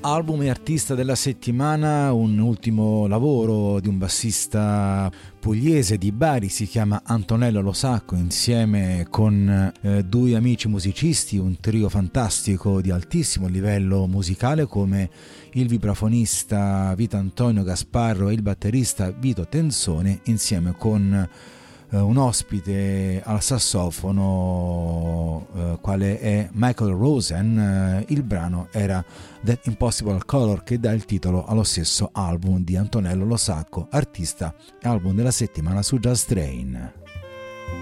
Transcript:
Album e artista della settimana, un ultimo lavoro di un bassista pugliese di Bari, si chiama Antonello Lo Sacco, insieme con due amici musicisti, un trio fantastico di altissimo livello musicale come il vibrafonista Vito Antonio Gasparro e il batterista Vito Tenzone, insieme con un ospite al sassofono quale è Michael Rosen. Il brano era That Impossible Color, che dà il titolo allo stesso album di Antonello Lo Sacco, artista e album della settimana su Just Train.